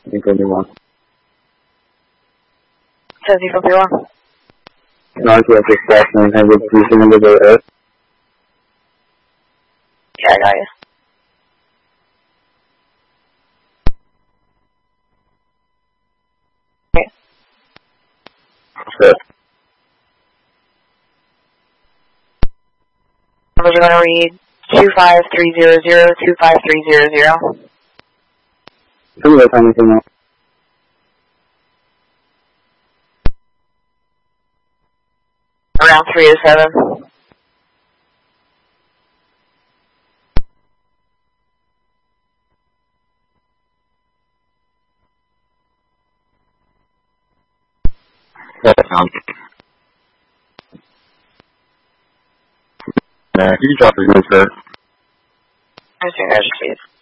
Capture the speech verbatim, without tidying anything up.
ten fifty-one. ten fifty-one. Northwest Expressman, have a position number zero. Yeah, I got you. Okay. Sure. Numbers are going to read two five three zero zero, two five three zero zero. Tell me what time you came out. Around three oh seven. That sounds good. Uh, you can drop it, sir. I think I should see it.